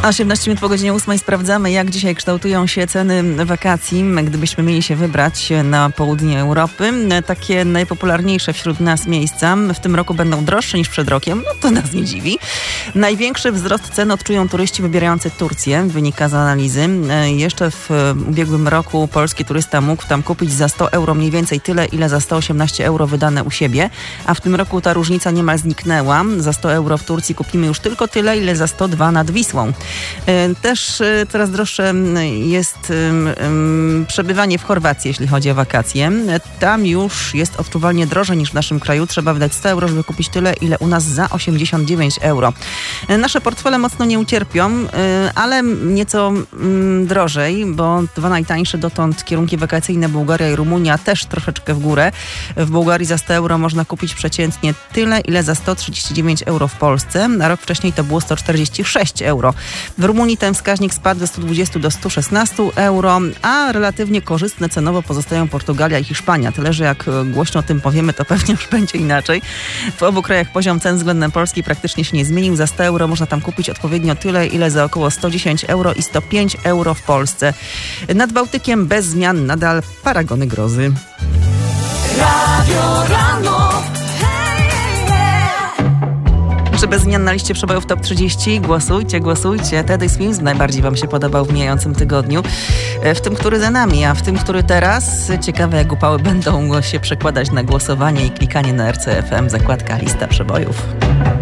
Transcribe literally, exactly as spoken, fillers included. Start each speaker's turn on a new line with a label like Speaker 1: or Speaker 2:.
Speaker 1: osiemnaście minut po godzinie ósmej sprawdzamy, jak dzisiaj kształtują się ceny wakacji. Gdybyśmy mieli się wybrać na południe Europy, takie najpopularniejsze wśród nas miejsca w tym roku będą droższe niż przed rokiem. No to nas nie dziwi. Największy wzrost cen odczują turyści wybierający Turcję, wynika z analizy. Jeszcze w ubiegłym roku polski turysta mógł tam kupić za sto euro mniej więcej tyle, ile za sto osiemnaście euro wydane u siebie, a w tym roku ta różnica niemal zniknęła. Za sto euro w Turcji kupimy już tylko tyle, ile za sto dwa nad Wisłą. Też coraz droższe jest przebywanie w Chorwacji, jeśli chodzi o wakacje. Tam już jest odczuwalnie drożej niż w naszym kraju. Trzeba wydać sto euro, żeby kupić tyle, ile u nas za osiemdziesiąt dziewięć euro. Nasze portfele mocno nie ucierpią, ale nieco drożej, bo dwa najtańsze dotąd kierunki wakacyjne, Bułgaria i Rumunia, też troszeczkę w górę. W Bułgarii za sto euro można kupić przeciętnie tyle, ile za sto trzydzieści dziewięć euro w Polsce, a rok wcześniej to było sto czterdzieści sześć euro. W Rumunii ten wskaźnik spadł ze stu dwudziestu do stu szesnastu euro, a relatywnie korzystne cenowo pozostają Portugalia i Hiszpania. Tyle, że jak głośno o tym powiemy, to pewnie już będzie inaczej. W obu krajach poziom cen względem Polski praktycznie się nie zmienił. Za sto euro można tam kupić odpowiednio tyle, ile za około sto dziesięć euro i sto pięć euro w Polsce. Nad Bałtykiem bez zmian nadal paragony grozy. Radio Rano. Czy bez zmian na liście przebojów top trzydzieści? Głosujcie, głosujcie. Teddy Swims najbardziej wam się podobał w mijającym tygodniu. W tym, który za nami, a w tym, który teraz. Ciekawe, jak upały będą się przekładać na głosowanie i klikanie na R C F M. Zakładka lista przebojów.